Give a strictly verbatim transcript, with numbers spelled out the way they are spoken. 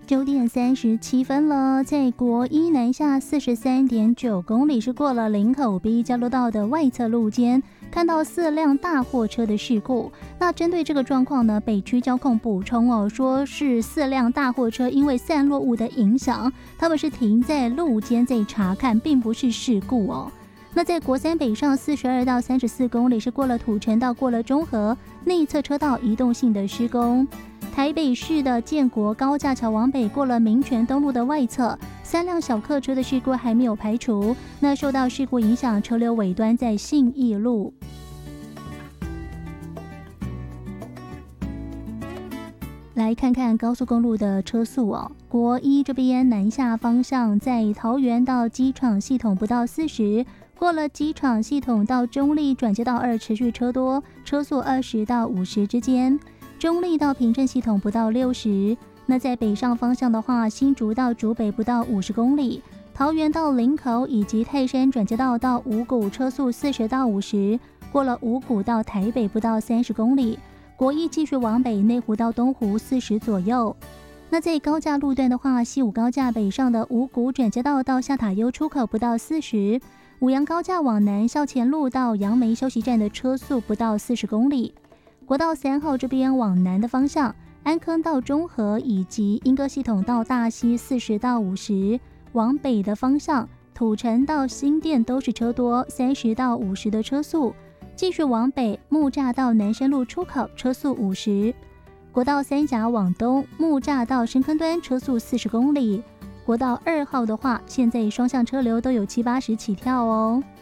九点三十七分了，在国一南下四十三点九公里，是过了林口 B 交流道的外侧路肩，看到四辆大货车的事故。那针对这个状况呢，北区交控补充哦，说是四辆大货车因为散落物的影响，他们是停在路肩在查看，并不是事故哦。那在国三北上四十二到三十四公里，是过了土城到过了中和，内侧车道移动性的施工。台北市的建国高架桥往北过了民权东路的外侧，三辆小客车的事故还没有排除。那受到事故影响，车流尾端在信义路。来看看高速公路的车速哦，国一这边南下方向在桃园到机场系统不到四十，过了机场系统到中立转接道二持续车多，车速二十到五十之间。中立到平镇系统不到六十，那在北上方向的话，新竹到竹北不到五十公里，桃园到林口以及泰山转接道到五股车速四十到五十，过了五股到台北不到三十公里，国一继续往北，内湖到东湖四十左右。那在高架路段的话，西武高架北上的五股转接道到下塔悠出口不到四十，五杨高架往南校前路到杨梅休息站的车速不到四十公里。国道三号这边往南的方向，安坑到中和以及莺歌系统到大溪四十到五十，往北的方向，土城到新店都是车多，三十到五十的车速。继续往北，木栅到南深路出口车速五十。国道三甲往东，木栅到深坑端车速四十公里。国道二号的话，现在双向车流都有七八十起跳哦。